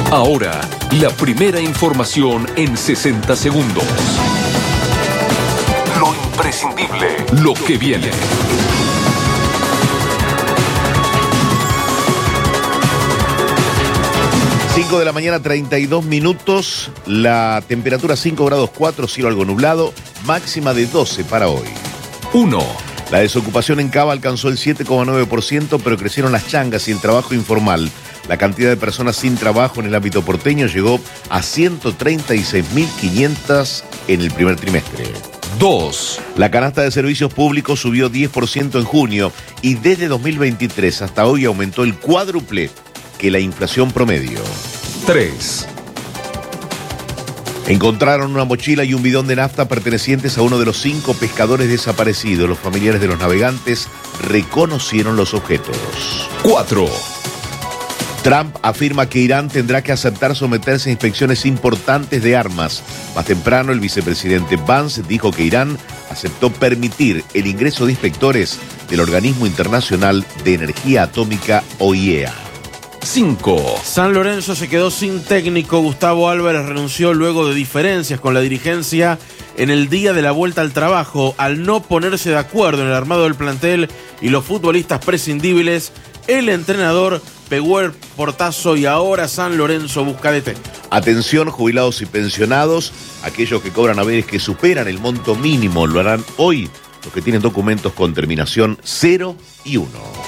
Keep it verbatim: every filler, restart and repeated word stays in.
Ahora, la primera información en sesenta segundos. Lo imprescindible, lo que viene. cinco de la mañana, treinta y dos minutos. La temperatura cinco grados cuatro, cielo algo nublado. Máxima de doce para hoy. uno. La desocupación en Cava alcanzó el siete coma nueve por ciento, pero crecieron las changas y el trabajo informal. La cantidad de personas sin trabajo en el ámbito porteño llegó a ciento treinta y seis mil quinientas en el primer trimestre. dos. La canasta de servicios públicos subió diez por ciento en junio y desde dos mil veintitrés hasta hoy aumentó el cuádruple que la inflación promedio. tres. Encontraron una mochila y un bidón de nafta pertenecientes a uno de los cinco pescadores desaparecidos. Los familiares de los navegantes reconocieron los objetos. cuatro. Trump afirma que Irán tendrá que aceptar someterse a inspecciones importantes de armas. Más temprano, el vicepresidente Vance dijo que Irán aceptó permitir el ingreso de inspectores del Organismo Internacional de Energía Atómica, O I E A. cinco. San Lorenzo se quedó sin técnico. Gustavo Álvarez renunció luego de diferencias con la dirigencia en el día de la vuelta al trabajo. Al no ponerse de acuerdo en el armado del plantel y los futbolistas prescindibles, el entrenador pegó el portazo y ahora San Lorenzo busca D T. Atención, jubilados y pensionados. Aquellos que cobran haberes que superan el monto mínimo lo harán hoy los que tienen documentos con terminación cero y uno.